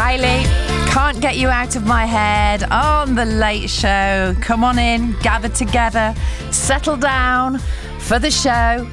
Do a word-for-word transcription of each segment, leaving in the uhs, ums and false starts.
Kylie, Can't Get You Out of My Head on The Late Show. Come on in, gather together, settle down for the show.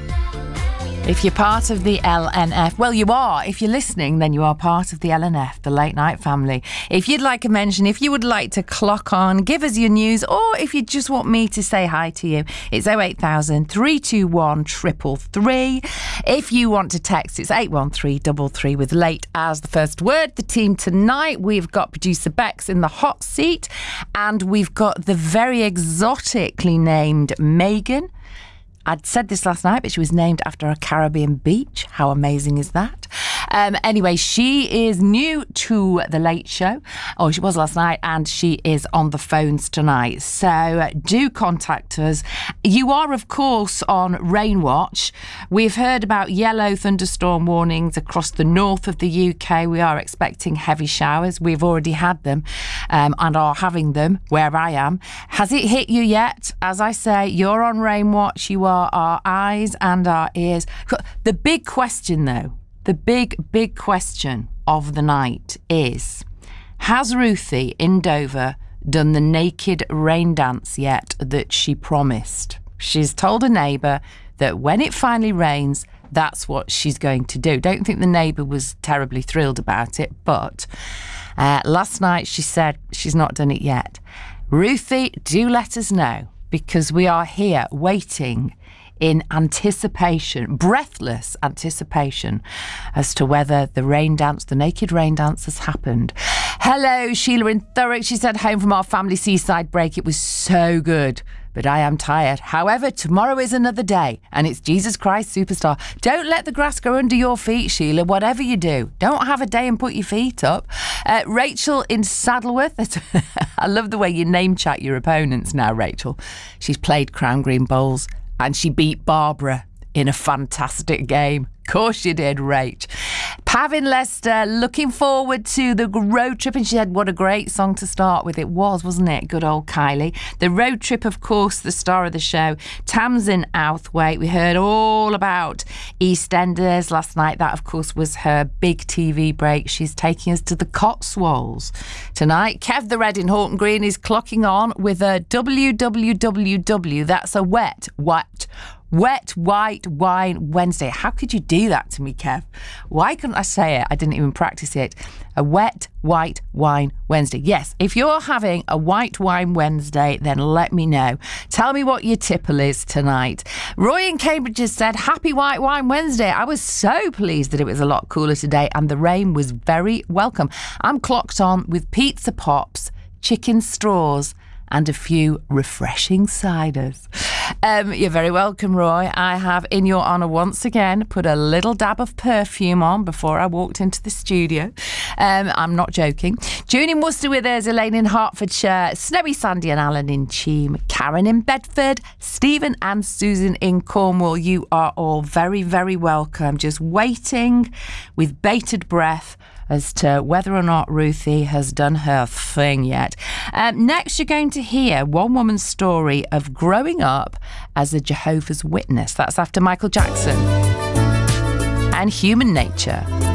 If you're part of the L N F, well, you are. If you're listening, then you are part of the L N F, the Late Night Family. If you'd like a mention, if you would like to clock on, give us your news, or if you just want me to say hi to you, it's oh eight thousand, three two one, three three three. If you want to text, it's eight one three three three with late as the first word. The team tonight, we've got producer Bex in the hot seat, and we've got the very exotically named Megan. I'd said this last night, but she was named after a Caribbean beach. How amazing is that? Um, anyway, she is new to The Late Show. Oh, she was last night, and she is on the phones tonight. So uh, do contact us. You are, of course, on Rain Watch. We've heard about yellow thunderstorm warnings across the north of the U K. We are expecting heavy showers. We've already had them um, and are having them where I am. Has it hit you yet? As I say, you're on Rain Watch. You are our eyes and our ears. The big question, though, the big, big question of the night is, has Ruthie in Dover done the naked rain dance yet that she promised? She's told a neighbour that when it finally rains, that's what she's going to do. Don't think the neighbour was terribly thrilled about it, but uh, last night she said she's not done it yet. Ruthie, do let us know, because we are here waiting in anticipation, breathless anticipation, as to whether the rain dance, the naked rain dance, has happened. Hello, Sheila in Thurrock. She said, home from our family seaside break. It was so good, but I am tired. However, tomorrow is another day, and it's Jesus Christ Superstar. Don't let the grass grow under your feet, Sheila, whatever you do. Don't have a day and put your feet up. Uh, Rachel in Saddleworth. I love the way you name chat your opponents now, Rachel. She's played Crown Green Bowls, and she beat Barbara in a fantastic game. Of course you did, Rach. Pav in Leicester, looking forward to the road trip. And she said, what a great song to start with. It was, wasn't it? Good old Kylie. The road trip, of course, the star of the show. Tam's in Outhwaite. We heard all about EastEnders last night. That, of course, was her big T V break. She's taking us to the Cotswolds tonight. Kev the Red in Horton Green is clocking on with a W W W. That's a wet, wet, Wet White Wine Wednesday. How could you do that to me, Kev? Why couldn't I say it? I didn't even practice it. A Wet White Wine Wednesday. Yes, if you're having a White Wine Wednesday, then let me know. Tell me what your tipple is tonight. Roy in Cambridge has said, happy White Wine Wednesday. I was so pleased that it was a lot cooler today and the rain was very welcome. I'm clocked on with pizza pops, chicken straws, and a few refreshing ciders. Um, you're very welcome, Roy. I have, in your honour once again, put a little dab of perfume on before I walked into the studio. Um, I'm not joking. June in Worcester with us, Elaine in Hertfordshire, Snowy Sandy and Alan in Cheam, Karen in Bedford, Stephen and Susan in Cornwall. You are all very, very welcome. Just waiting with bated breath as to whether or not Ruthie has done her thing yet. Um, next, you're going to hear one woman's story of growing up as a Jehovah's Witness. That's after Michael Jackson and Human Nature.